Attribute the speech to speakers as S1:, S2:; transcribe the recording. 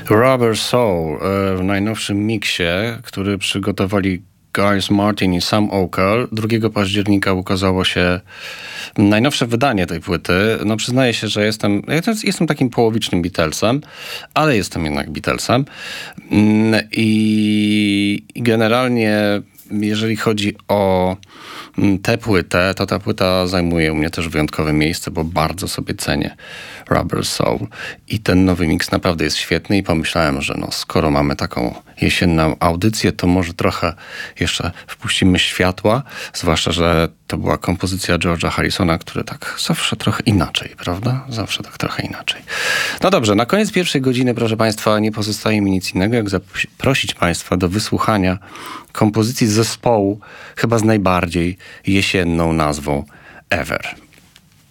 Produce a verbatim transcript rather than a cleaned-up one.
S1: Rubber Soul w najnowszym miksie, który przygotowali Giles Martin i Sam Okell. drugiego października ukazało się najnowsze wydanie tej płyty. No przyznaję się, że jestem, ja jestem takim połowicznym Beatlesem, ale jestem jednak Beatlesem. I, i generalnie jeżeli chodzi o tę płytę, to ta płyta zajmuje u mnie też wyjątkowe miejsce, bo bardzo sobie cenię Rubber Soul. I ten nowy miks naprawdę jest świetny i pomyślałem, że no, skoro mamy taką jesienną audycję, to może trochę jeszcze wpuścimy światła, zwłaszcza, że to była kompozycja George'a Harrisona, który tak zawsze trochę inaczej, prawda? Zawsze tak trochę inaczej. No dobrze, na koniec pierwszej godziny, proszę Państwa, nie pozostaje mi nic innego, jak zaprosić Państwa do wysłuchania kompozycji zespołu, chyba z najbardziej jesienną nazwą Ever.